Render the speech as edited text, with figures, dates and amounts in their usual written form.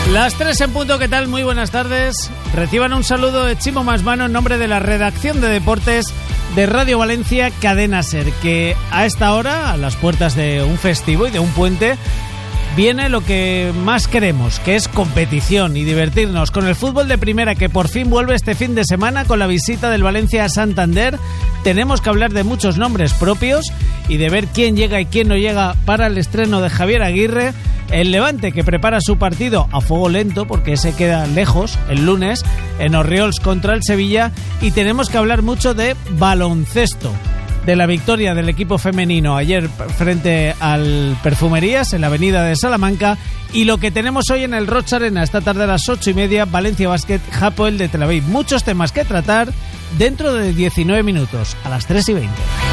Las 3 en punto, ¿qué tal? Muy buenas tardes. Reciban un saludo de Chimo Masmano en nombre de la redacción de deportes de Radio Valencia Cadena Ser, que a esta hora, a las puertas de un festivo y de un puente, viene lo que más queremos, que es competición y divertirnos con el fútbol de primera, que por fin vuelve este fin de semana con la visita del Valencia a Santander. Tenemos que hablar de muchos nombres propios y de ver quién llega y quién no llega para el estreno de Javier Aguirre. El Levante, que prepara su partido a fuego lento porque se queda lejos el lunes en Orriols contra el Sevilla. Y tenemos que hablar mucho de baloncesto, de la victoria del equipo femenino ayer frente al Perfumerías en la avenida de Salamanca, y lo que tenemos hoy en el Roig Arena esta tarde a las 8:30, Valencia Basket Hapoel de Tel Aviv. Muchos temas que tratar dentro de 19 minutos, a las 3:20.